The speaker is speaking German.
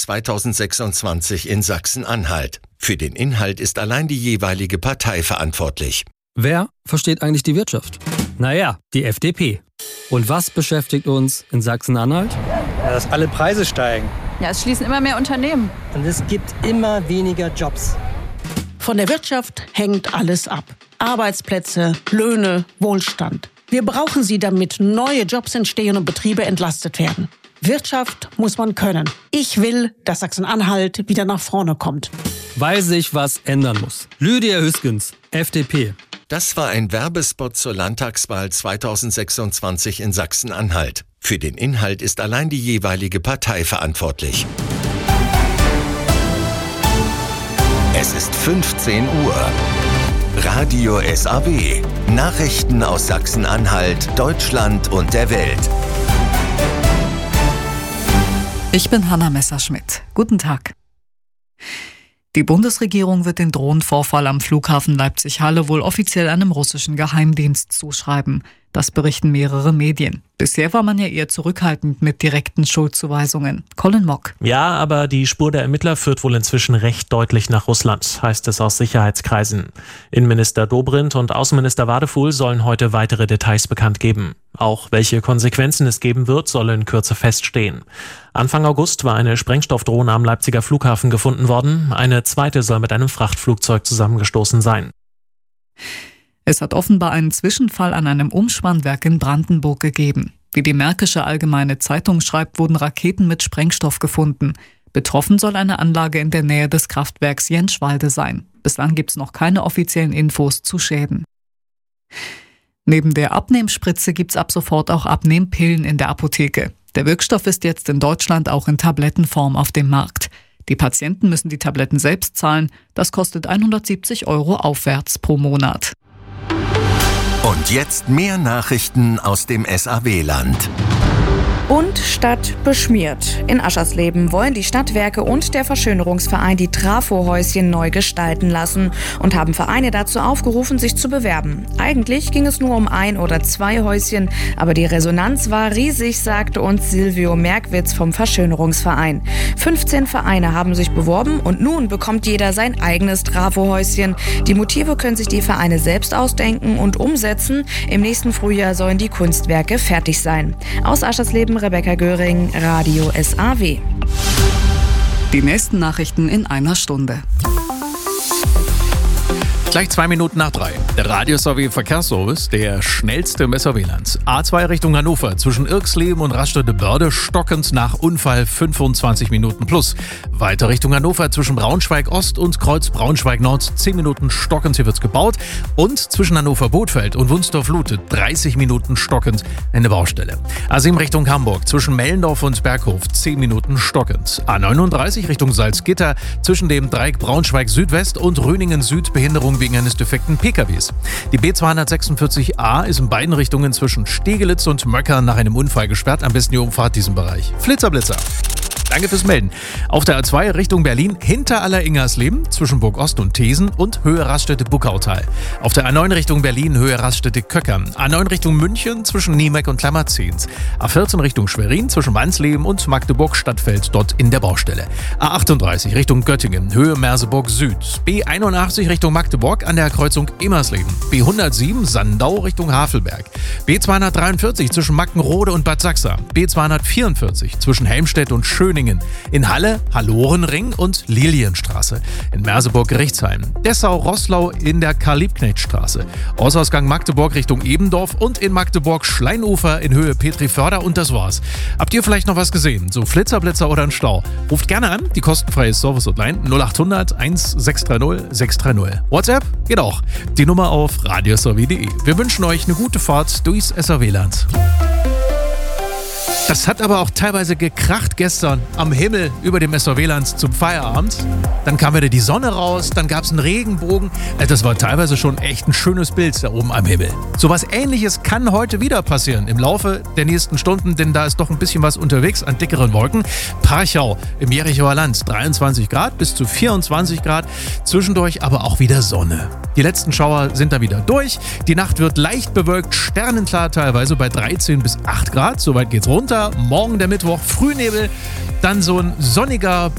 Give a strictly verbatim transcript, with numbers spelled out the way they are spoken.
zweitausendsechsundzwanzig in Sachsen-Anhalt. Für den Inhalt ist allein die jeweilige Partei verantwortlich. Wer versteht eigentlich die Wirtschaft? Naja, die F D P. Und was beschäftigt uns in Sachsen-Anhalt? Ja, dass alle Preise steigen. Ja, es schließen immer mehr Unternehmen. Und es gibt immer weniger Jobs. Von der Wirtschaft hängt alles ab. Arbeitsplätze, Löhne, Wohlstand. Wir brauchen sie, damit neue Jobs entstehen und Betriebe entlastet werden. Wirtschaft muss man können. Ich will, dass Sachsen-Anhalt wieder nach vorne kommt. Weil sich was ändern muss. Lydia Hüskens, F D P. Das war ein Werbespot zur Landtagswahl zweitausendsechsundzwanzig in Sachsen-Anhalt. Für den Inhalt ist allein die jeweilige Partei verantwortlich. Es ist fünfzehn Uhr. Radio S A W. Nachrichten aus Sachsen-Anhalt, Deutschland und der Welt. Ich bin Hanna Messerschmidt. Guten Tag. Die Bundesregierung wird den Drohnenvorfall am Flughafen Leipzig-Halle wohl offiziell einem russischen Geheimdienst zuschreiben. Das berichten mehrere Medien. Bisher war man ja eher zurückhaltend mit direkten Schuldzuweisungen. Colin Mock. Ja, aber die Spur der Ermittler führt wohl inzwischen recht deutlich nach Russland, heißt es aus Sicherheitskreisen. Innenminister Dobrindt und Außenminister Wadefuhl sollen heute weitere Details bekannt geben. Auch welche Konsequenzen es geben wird, soll in Kürze feststehen. Anfang August war eine Sprengstoffdrohne am Leipziger Flughafen gefunden worden. Eine zweite soll mit einem Frachtflugzeug zusammengestoßen sein. Es hat offenbar einen Zwischenfall an einem Umspannwerk in Brandenburg gegeben. Wie die Märkische Allgemeine Zeitung schreibt, wurden Raketen mit Sprengstoff gefunden. Betroffen soll eine Anlage in der Nähe des Kraftwerks Jenschwalde sein. Bislang gibt es noch keine offiziellen Infos zu Schäden. Neben der Abnehmspritze gibt es ab sofort auch Abnehmpillen in der Apotheke. Der Wirkstoff ist jetzt in Deutschland auch in Tablettenform auf dem Markt. Die Patienten müssen die Tabletten selbst zahlen. Das kostet hundertsiebzig Euro aufwärts pro Monat. Und jetzt mehr Nachrichten aus dem S A W-Land. Und Stadt beschmiert. In Aschersleben wollen die Stadtwerke und der Verschönerungsverein die Trafohäuschen neu gestalten lassen und haben Vereine dazu aufgerufen, sich zu bewerben. Eigentlich ging es nur um ein oder zwei Häuschen, aber die Resonanz war riesig, sagte uns Silvio Merkwitz vom Verschönerungsverein. fünfzehn Vereine haben sich beworben und nun bekommt jeder sein eigenes Trafohäuschen. Die Motive können sich die Vereine selbst ausdenken und umsetzen. Im nächsten Frühjahr sollen die Kunstwerke fertig sein. Aus Aschersleben Rebecca Göring, Radio S A W. Die nächsten Nachrichten in einer Stunde. Gleich zwei Minuten nach drei. Der Radio S A W Verkehrsservice, der schnellste im S A W-Land. A zwei Richtung Hannover, zwischen Irksleben und Rastede-Börde, stockend nach Unfall fünfundzwanzig Minuten plus. Weiter Richtung Hannover, zwischen Braunschweig-Ost und Kreuz Braunschweig-Nord, zehn Minuten stockend, hier wird's gebaut. Und zwischen Hannover-Bothfeld und Wunsdorf-Lute, dreißig Minuten stockend, eine Baustelle. A sieben Richtung Hamburg, zwischen Mellendorf und Berghof, zehn Minuten stockend. A neununddreißig Richtung Salzgitter, zwischen dem Dreieck Braunschweig-Südwest und Röningen-Süd, Behinderung wegen eines defekten P K Ws. Die B zweihundertsechsundvierzig A ist in beiden Richtungen zwischen Stegelitz und Möckern nach einem Unfall gesperrt. Am besten die Umfahrt diesen Bereich. Flitzer-Blitzer. Danke fürs Melden. Auf der A zwei Richtung Berlin hinter Aller-Ingersleben zwischen Burg-Ost und Thesen und Höhe Raststätte-Buckautal. Auf der A neun Richtung Berlin Höhe Raststätte-Köckern. A neun Richtung München zwischen Niemeck und Klammerzehns. A vierzehn Richtung Schwerin zwischen Wansleben und Magdeburg-Stadtfeld dort in der Baustelle. A achtunddreißig Richtung Göttingen Höhe Merseburg-Süd. B einundachtzig Richtung Magdeburg an der Kreuzung Emersleben. B hundertsieben Sandau Richtung Havelberg. B zweihundertdreiundvierzig zwischen Mackenrode und Bad Sachsa. B zweihundertvierundvierzig zwischen Helmstedt und Schöning. In Halle, Hallorenring und Lilienstraße. In Merseburg-Gerichtsheim. Dessau-Roßlau in der Karl-Liebknecht-Straße. Ortsausgang Magdeburg Richtung Ebendorf und in Magdeburg-Schleinufer in Höhe Petri-Förder und das war's. Habt ihr vielleicht noch was gesehen? So Flitzerblitzer oder ein Stau? Ruft gerne an, die kostenfreie Service-Hotline null acht hundert eins sechs drei null sechs drei null. WhatsApp geht auch. Die Nummer auf radio s a w punkt d e. Wir wünschen euch eine gute Fahrt durchs S A W-Land. Das hat aber auch teilweise gekracht gestern am Himmel über dem S A W-Land zum Feierabend. Dann kam wieder die Sonne raus, dann gab es einen Regenbogen. Das war teilweise schon echt ein schönes Bild da oben am Himmel. So was Ähnliches kann heute wieder passieren im Laufe der nächsten Stunden, denn da ist doch ein bisschen was unterwegs an dickeren Wolken. Parchau im Jerichoer Land, dreiundzwanzig Grad bis zu vierundzwanzig Grad. Zwischendurch aber auch wieder Sonne. Die letzten Schauer sind da wieder durch. Die Nacht wird leicht bewölkt, sternenklar teilweise bei dreizehn bis acht Grad. Soweit geht's runter. Morgen der Mittwoch, Frühnebel, dann so ein sonniger